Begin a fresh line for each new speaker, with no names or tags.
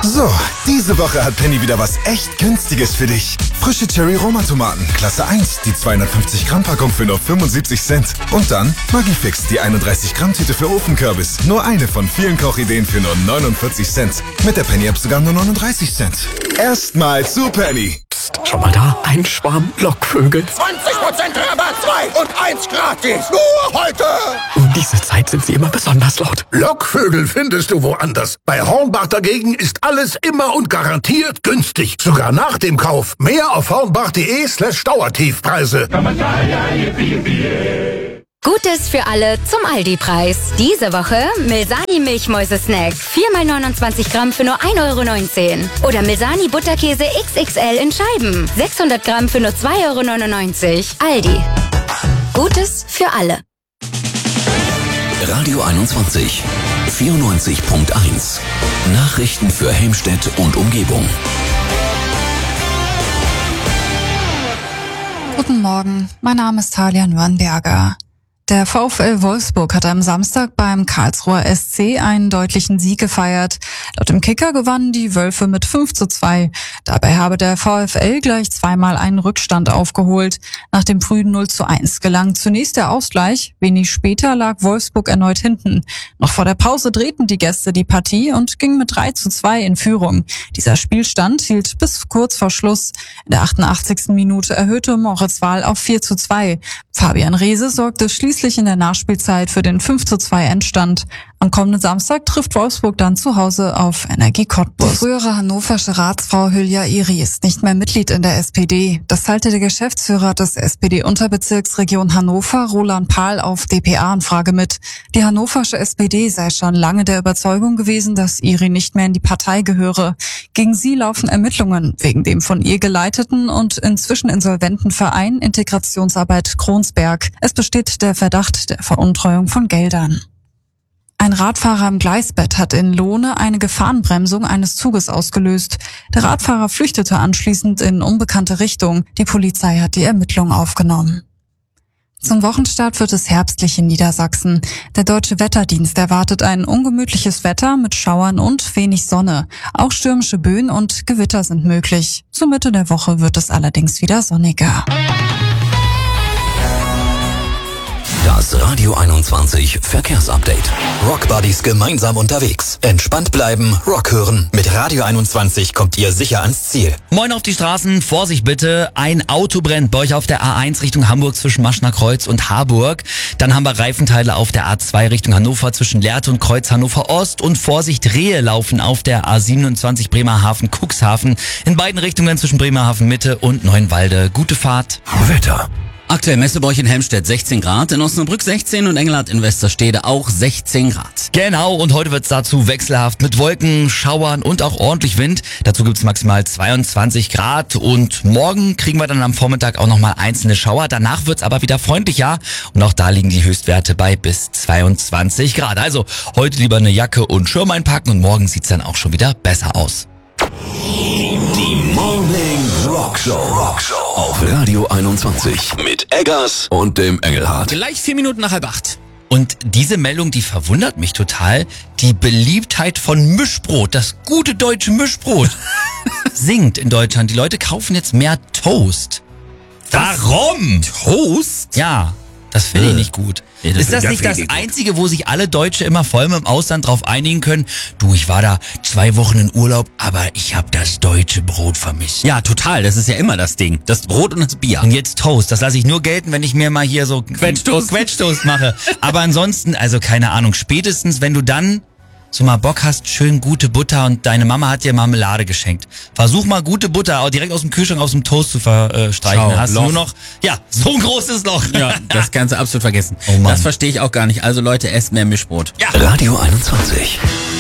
So, diese Woche hat Penny wieder was echt Günstiges für dich. Frische Cherry-Roma-Tomaten, Klasse 1, die 250-Gramm-Packung für nur 75 Cent. Und dann Maggi-Fix, die 31-Gramm-Tüte für Ofenkürbis. Nur eine von vielen Kochideen für nur 49 Cent. Mit der Penny-App sogar nur 39 Cent. Erstmal zu Penny.
Psst, schau mal da, ein Schwarm Lockvögel.
20% Rabatt, 2 und 1 gratis. Nur heute.
Um diese Zeit sind sie immer besonders laut.
Lockvögel findest du woanders. Bei Hornbach dagegen ist alles immer und garantiert günstig. Sogar nach dem Kauf. Mehr auf hornbach.de/Dauertiefpreise.
Gutes für alle zum Aldi-Preis. Diese Woche Milsani Milchmäuse-Snack. 4x29 Gramm für nur 1,19 €. Oder Milsani Butterkäse XXL in Scheiben. 600 Gramm für nur 2,99 €. Aldi. Gutes für alle.
Radio 21, 94.1. Nachrichten für Helmstedt und Umgebung.
Guten Morgen, mein Name ist Talia Nürnberger. Der VfL Wolfsburg hat am Samstag beim Karlsruher SC einen deutlichen Sieg gefeiert. Laut dem Kicker gewannen die Wölfe mit 5:2. Dabei habe der VfL gleich zweimal einen Rückstand aufgeholt. Nach dem frühen 0:1 gelang zunächst der Ausgleich. Wenig später lag Wolfsburg erneut hinten. Noch vor der Pause drehten die Gäste die Partie und gingen mit 3:2 in Führung. Dieser Spielstand hielt bis kurz vor Schluss. In der 88. Minute erhöhte Moritz Wahl auf 4:2. Fabian Reese sorgte schließlich in der Nachspielzeit für den 5:2 Endstand. Am kommenden Samstag trifft Wolfsburg dann zu Hause auf Energie Cottbus. Die frühere hannoversche Ratsfrau Hülya Iri ist nicht mehr Mitglied in der SPD. Das teilte der Geschäftsführer des SPD-Unterbezirksregion Hannover, Roland Pahl, auf dpa-Anfrage mit. Die hannoversche SPD sei schon lange der Überzeugung gewesen, dass Iri nicht mehr in die Partei gehöre. Gegen sie laufen Ermittlungen wegen dem von ihr geleiteten und inzwischen insolventen Verein Integrationsarbeit Kronsberg. Es besteht der Verdacht der Veruntreuung von Geldern. Ein Radfahrer im Gleisbett hat in Lohne eine Gefahrenbremsung eines Zuges ausgelöst. Der Radfahrer flüchtete anschließend in unbekannte Richtung. Die Polizei hat die Ermittlung aufgenommen. Zum Wochenstart wird es herbstlich in Niedersachsen. Der Deutsche Wetterdienst erwartet ein ungemütliches Wetter mit Schauern und wenig Sonne. Auch stürmische Böen und Gewitter sind möglich. Zur Mitte der Woche wird es allerdings wieder sonniger.
Das Radio 21 Verkehrsupdate. Rockbuddies gemeinsam unterwegs. Entspannt bleiben, Rock hören. Mit Radio 21 kommt ihr sicher ans Ziel.
Moin auf die Straßen, Vorsicht bitte. Ein Auto brennt bei euch auf der A1 Richtung Hamburg zwischen Maschner Kreuz und Harburg. Dann haben wir Reifenteile auf der A2 Richtung Hannover zwischen Lehrte und Kreuz Hannover Ost. Und Vorsicht, Rehe laufen auf der A27 Bremerhaven-Cuxhaven. In beiden Richtungen zwischen Bremerhaven Mitte und Neuenwalde. Gute Fahrt.
Wetter.
Aktuell Messebräuch in Helmstedt 16 Grad, in Osnabrück 16 und Engelhardt in Westerstede auch 16 Grad.
Genau, und heute wird's dazu wechselhaft mit Wolken, Schauern und auch ordentlich Wind. Dazu gibt's maximal 22 Grad und morgen kriegen wir dann am Vormittag auch nochmal einzelne Schauer. Danach wird's aber wieder freundlicher und auch da liegen die Höchstwerte bei bis 22 Grad. Also heute lieber eine Jacke und Schirm einpacken und morgen sieht's dann auch schon wieder besser aus.
Die Morning Rockshow auf Radio 21 mit Eggers und dem Engelhardt.
Gleich 4 Minuten nach 7:30.
Und diese Meldung, die verwundert mich total. Die Beliebtheit von Mischbrot, das gute deutsche Mischbrot, sinkt in Deutschland. Die Leute kaufen jetzt mehr Toast. Warum?
Toast?
Ja, das finde ich nicht gut. Ist das nicht das Einzige, wo sich alle Deutsche immer vor allem im Ausland drauf einigen können? Du, ich war da 2 Wochen in Urlaub, aber ich habe das deutsche Brot vermisst.
Ja, total. Das ist ja immer das Ding. Das Brot und das Bier.
Und jetzt Toast. Das lasse ich nur gelten, wenn ich mir mal hier so Quetschtoast mache. Aber ansonsten, also keine Ahnung, spätestens wenn du dann so mal Bock hast, schön gute Butter und deine Mama hat dir Marmelade geschenkt. Versuch mal gute Butter auch direkt aus dem Kühlschrank aus dem Toast zu verstreichen. Dann hast du nur noch, ja, so ein großes Loch.
Ja, das kannst du absolut vergessen.
Oh Mann.
Das verstehe ich auch gar nicht. Also Leute, esst mehr Mischbrot.
Ja.
Radio 21.